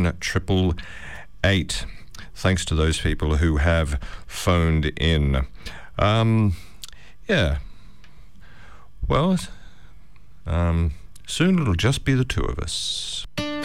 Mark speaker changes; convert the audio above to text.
Speaker 1: 9888. Thanks to those people who have phoned in. Yeah. Well, soon it'll just be the two of us.